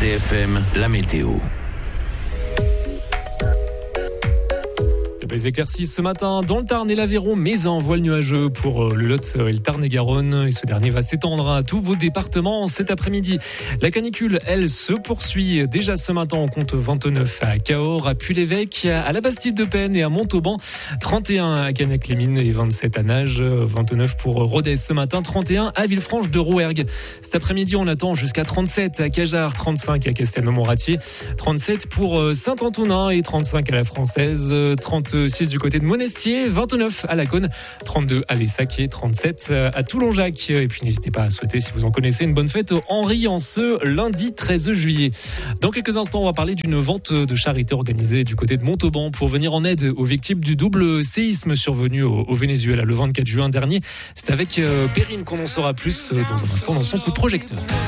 RCFM, la météo. Les éclaircies ce matin dans le Tarn et l'Aveyron, mais en voile nuageux pour le Lot et le Tarn-et-Garonne. Et ce dernier va s'étendre à tous vos départements cet après-midi. La canicule, elle, se poursuit. Déjà ce matin, on compte 29 à Cahors, à Puy-l'Évêque, à la Bastide-de-Penne et à Montauban. 31 à Cagnac-les-Mines et 27 à Nages. 29 pour Rodez ce matin, 31 à Villefranche de Rouergue. Cet après-midi, on attend jusqu'à 37 à Cajarc, 35 à Castelnau-Montratier, 37 pour Saint-Antonin et 35 à la Française, 36 du côté de Monestier, 29 à Laconne, 32 à Lessac et 37 à Toulon-Jacques. Et puis n'hésitez pas à souhaiter, si vous en connaissez, une bonne fête au Henri en ce lundi 13 juillet. Dans quelques instants, on va parler d'une vente de charité organisée du côté de Montauban pour venir en aide aux victimes du double séisme survenu au Venezuela le 24 juin dernier. C'est avec Perrine qu'on en saura plus dans un instant dans son coup de projecteur.